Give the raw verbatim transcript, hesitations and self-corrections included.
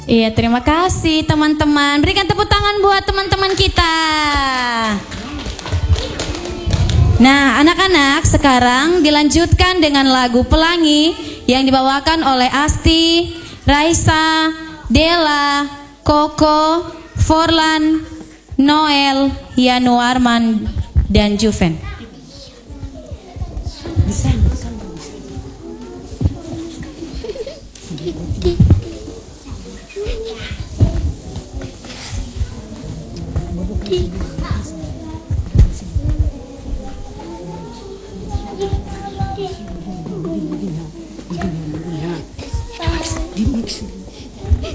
Iya, terima kasih teman-teman. Berikan tepuk tangan buat teman-teman kita. Nah, anak-anak, sekarang dilanjutkan dengan lagu Pelangi yang dibawakan oleh Asti, Raisa, Dela, Koko, Forlan, Noel, Yanuarman, dan Juven. Thank you.